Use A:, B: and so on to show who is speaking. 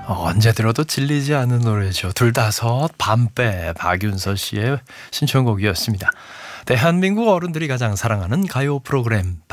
A: 언제 들어도 질리지 않는 노래죠. 둘다섯 밤배 박윤서 씨의 신청곡이었습니다. 대한민국 어른들이 가장 사랑하는 가요 프로그램